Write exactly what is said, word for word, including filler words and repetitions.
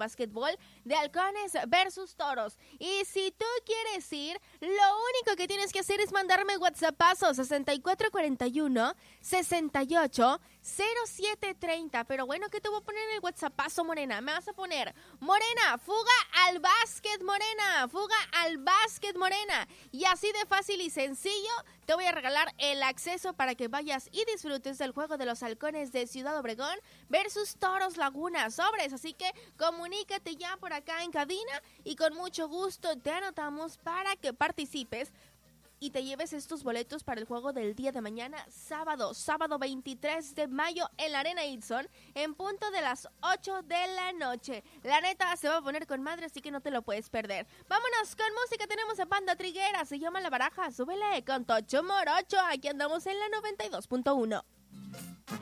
básquetbol de Halcones versus Toros. Y si tú quieres ir, lo único que tienes que hacer es mandarme WhatsAppazo sesenta y cuatro cuarenta y uno, sesenta y ocho, cero siete treinta. Pero bueno, ¿qué te voy a poner en el WhatsAppazo, Morena? Me vas a poner, Morena, fuga al básquet, Morena, fuga al básquet, Morena. Y así de fácil y sencillo, te voy a regalar el acceso para que vayas y disfrutes del juego de los Halcones de Ciudad Obregón versus Toros Laguna. Sobres, así que comunícate ya por acá en cabina y con mucho gusto te anotamos para que participes y te lleves estos boletos para el juego del día de mañana, sábado, sábado veintitrés de mayo en la Arena Itzon, en punto de las ocho de la noche. La neta se va a poner con madre, así que no te lo puedes perder. Vámonos con música, tenemos a Panda Triguera, se llama La Baraja, súbele con Tocho Morocho, aquí andamos en la noventa y dos punto uno.